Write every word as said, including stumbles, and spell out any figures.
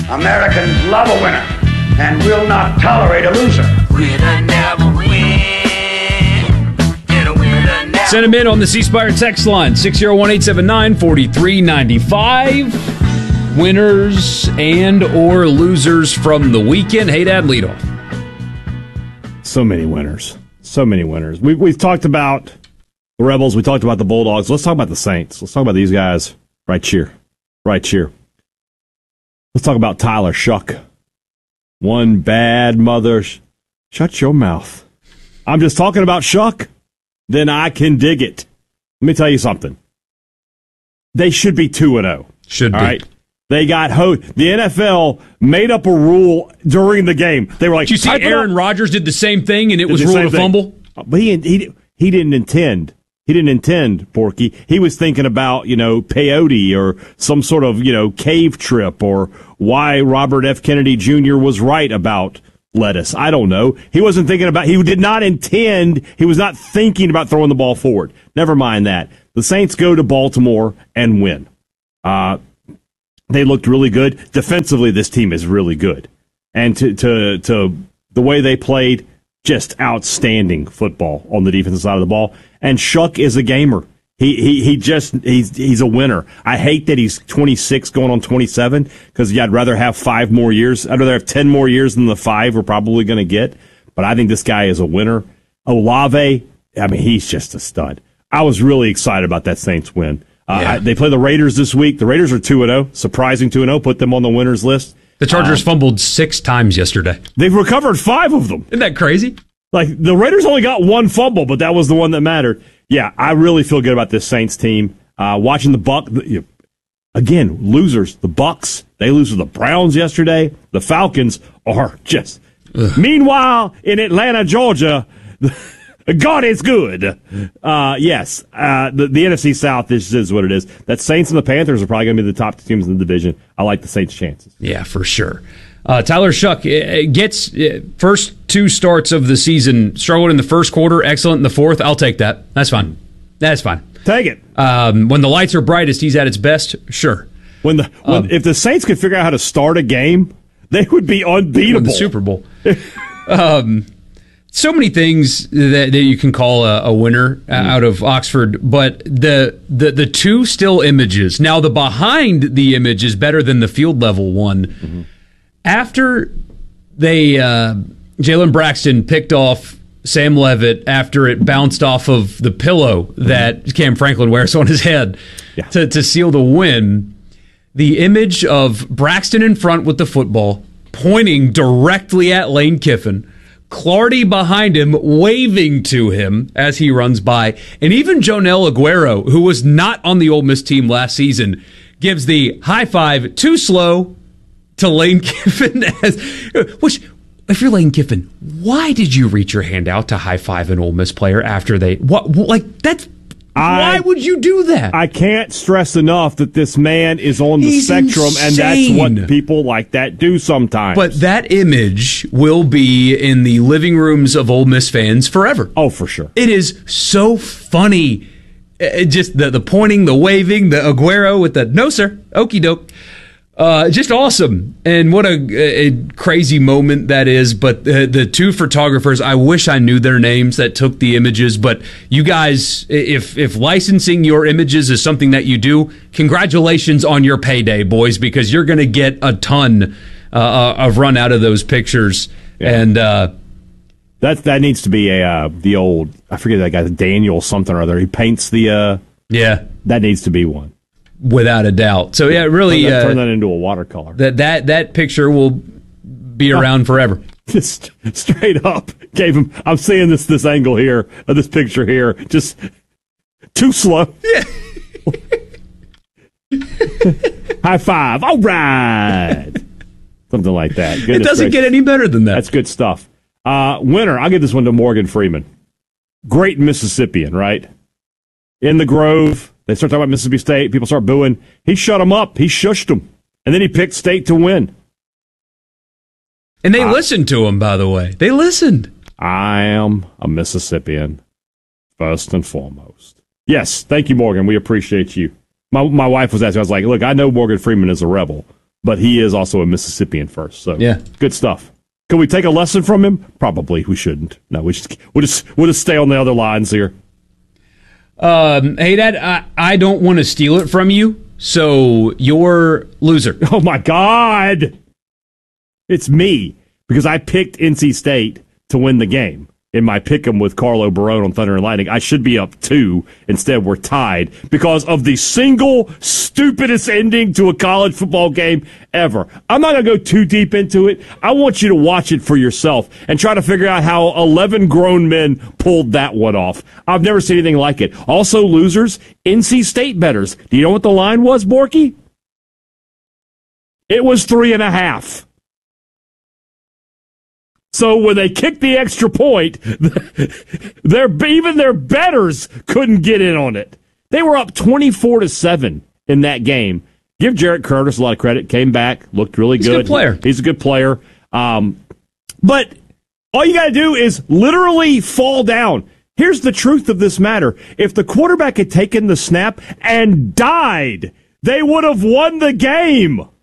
Americans love a winner and will not tolerate a loser. Winner never win. Get a winner never. Send them in on the C Spire text line, six oh one, eight seven nine, four three nine five. Winners and or losers from the weekend. Hey, Dad, lead off. So many winners. So many winners. We, we've talked about the Rebels. We talked about the Bulldogs. Let's talk about the Saints. Let's talk about these guys right here. Right here. Let's talk about Tyler Shough. One bad mother. Sh- Shut your mouth. I'm just talking about Shough. Then I can dig it. Let me tell you something. They should be two and oh. Should be. All right? They got ho- the N F L made up a rule during the game. They were like, did you see Aaron Rodgers did the same thing and it was the ruled a fumble? But he he he didn't intend. He didn't intend, Porky. He was thinking about, you know, peyote or some sort of, you know, cave trip or why Robert F. Kennedy Junior was right about lettuce. I don't know. He wasn't thinking about, he did not intend, he was not thinking about throwing the ball forward. Never mind that. The Saints go to Baltimore and win. Uh, they looked really good. Defensively, this team is really good. And to, to, to the way they played, just outstanding football on the defensive side of the ball. And Shough is a gamer. He he he just he's he's a winner. I hate that he's twenty-six going on twenty-seven because yeah, I'd rather have five more years. I'd rather have ten more years than the five we're probably going to get. But I think this guy is a winner. Olave, I mean, he's just a stud. I was really excited about that Saints win. Uh, yeah. I, they play the Raiders this week. The Raiders are two and oh, surprising two and oh. Put them on the winners list. The Chargers um, fumbled six times yesterday. They've recovered five of them. Isn't that crazy? Like, the Raiders only got one fumble, but that was the one that mattered. Yeah, I really feel good about this Saints team. Uh, watching the Buck, again, losers. The Bucks, they lose to the Browns yesterday. The Falcons are just. Ugh. Meanwhile, in Atlanta, Georgia, God is good. Uh, yes, uh, the, the N F C South, this is what it is. That Saints and the Panthers are probably going to be the top two teams in the division. I like the Saints' chances. Yeah, for sure. Uh, Tyler Shough gets uh, first two starts of the season, struggled in the first quarter, excellent in the fourth. I'll take that. That's fine. That's fine. Take it. Um, when the lights are brightest, he's at its best. Sure. When the when, um, if the Saints could figure out how to start a game, they would be unbeatable. The Super Bowl. um, so many things that, that you can call a, a winner uh, out of Oxford, but the, the the two still images. Now the behind the image is better than the field level one. Mm-hmm. After they, uh, Jalen Braxton picked off Sam Levitt after it bounced off of the pillow that Cam Franklin wears on his head yeah. to, to seal the win, the image of Braxton in front with the football, pointing directly at Lane Kiffin, Clardy behind him, waving to him as he runs by, and even Jonel Aguero, who was not on the Ole Miss team last season, gives the high five too slow to Lane Kiffin, as which, if you're Lane Kiffin, why did you reach your hand out to high five an Ole Miss player after they what like that's I, why would you do that? I can't stress enough that this man is on the He's spectrum, insane. and that's what people like that do sometimes. But that image will be in the living rooms of Ole Miss fans forever. Oh, for sure. It is so funny. It just the the pointing, the waving, the Aguero with the no sir, okie doke. Uh, just awesome. And what a, a crazy moment that is. But the, the two photographers, I wish I knew their names that took the images. But you guys, if if licensing your images is something that you do, congratulations on your payday, boys, because you're going to get a ton uh, of run out of those pictures. Yeah. And uh, that that needs to be a uh, the old, I forget that guy, Daniel something or other. He paints the, uh, yeah, that needs to be one. Without a doubt. So yeah, really turn that, uh, turn that into a watercolor. That that that picture will be around oh, forever. Just straight up gave him. I'm seeing this this angle here of this picture here. Just too slow. Yeah. High five. All right. Something like that. Goodness it doesn't gracious. get any better than that. That's good stuff. Uh, winner. I'll give this one to Morgan Freeman. Great Mississippian, right? In the Grove. They start talking about Mississippi State. People start booing. He shut them up. He shushed them. And then he picked State to win. And they I, listened to him, by the way. They listened. I am a Mississippian, first and foremost. Yes, thank you, Morgan. We appreciate you. My my wife was asking. I was like, look, I know Morgan Freeman is a rebel, but he is also a Mississippian first. So Yeah. good stuff. Can we take a lesson from him? Probably we shouldn't. No, we just we'll just we'll just stay on the other lines here. Um, hey, Dad, I, I don't want to steal it from you, so you're loser. Oh my God, it's me because I picked N C State to win the game in my pick'em with Carlo Barone on Thunder and Lightning. I should be up two. Instead, we're tied because of the single stupidest ending to a college football game ever. I'm not going to go too deep into it. I want you to watch it for yourself and try to figure out how eleven grown men pulled that one off. I've never seen anything like it. Also, losers, N C State bettors. Do you know what the line was, Borky? It was three and a half. So when they kicked the extra point, their, even their bettors couldn't get in on it. They were up twenty-four to seven in that game. Give Jarrett Curtis a lot of credit. Came back, looked really He's good. a good player. He's a good player. Um, but all you got to do is literally fall down. Here's the truth of this matter. If the quarterback had taken the snap and died, they would have won the game.